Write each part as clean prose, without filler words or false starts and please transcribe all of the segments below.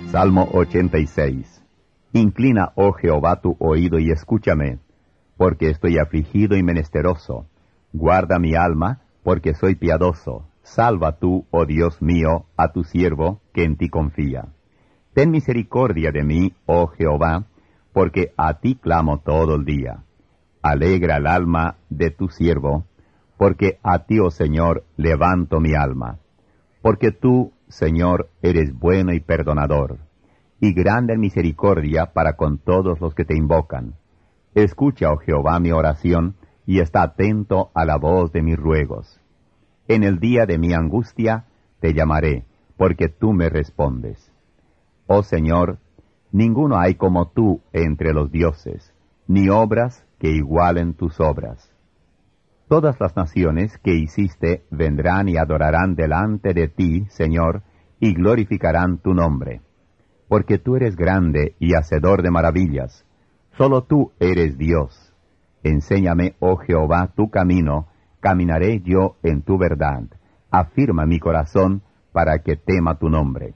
Salmo 86. Inclina, oh Jehová, tu oído y escúchame, porque estoy afligido y menesteroso. Guarda mi alma, porque soy piadoso. Salva tú, oh Dios mío, a tu siervo, que en ti confía. Ten misericordia de mí, oh Jehová, porque a ti clamo todo el día. Alegra el alma de tu siervo, porque a ti, oh Señor, levanto mi alma. Porque tú, Señor, eres bueno y perdonador, y grande en misericordia para con todos los que te invocan. Escucha, oh Jehová, mi oración, y está atento a la voz de mis ruegos. En el día de mi angustia te llamaré, porque tú me respondes. Oh Señor, ninguno hay como tú entre los dioses, ni obras que igualen tus obras. Todas las naciones que hiciste vendrán y adorarán delante de ti, Señor, y glorificarán tu nombre. Porque tú eres grande y hacedor de maravillas. Solo tú eres Dios. Enséñame, oh Jehová, tu camino, caminaré yo en tu verdad. Afirma mi corazón para que tema tu nombre.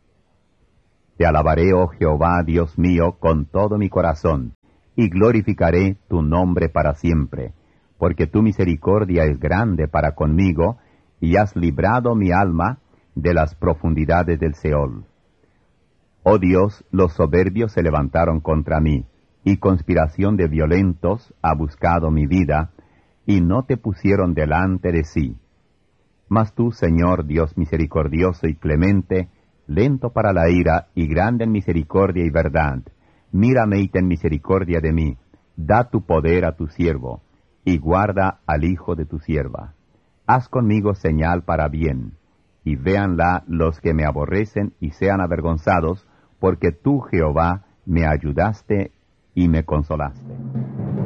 Te alabaré, oh Jehová, Dios mío, con todo mi corazón, y glorificaré tu nombre para siempre. Porque tu misericordia es grande para conmigo, y has librado mi alma de las profundidades del Seol. Oh Dios, los soberbios se levantaron contra mí, y conspiración de violentos ha buscado mi vida, y no te pusieron delante de sí. Mas tú, Señor, Dios misericordioso y clemente, lento para la ira y grande en misericordia y verdad, mírame y ten misericordia de mí, da tu poder a tu siervo, y guarda al hijo de tu sierva. Haz conmigo señal para bien, y véanla los que me aborrecen y sean avergonzados, porque tú, Jehová, me ayudaste y me consolaste.